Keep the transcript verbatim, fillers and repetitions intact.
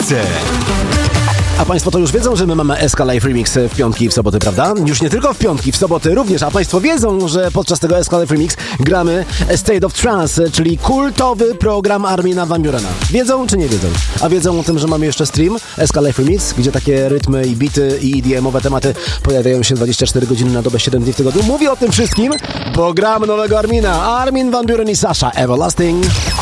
Remixe. A Państwo to już wiedzą, że my mamy S K Live Remix w piątki i w soboty, prawda? Już nie tylko w piątki, w soboty również. A Państwo wiedzą, że podczas tego S K Live Remix gramy State of Trance, czyli kultowy program Armina van Burena. Wiedzą czy nie wiedzą? A wiedzą o tym, że mamy jeszcze stream S K Live Remix, gdzie takie rytmy i bity i E D M-owe tematy pojawiają się dwadzieścia cztery godziny na dobę, siedem dni w tygodniu. Mówię o tym wszystkim, bo gramy nowego Armina. Armin van Buren i Sasha Everlasting.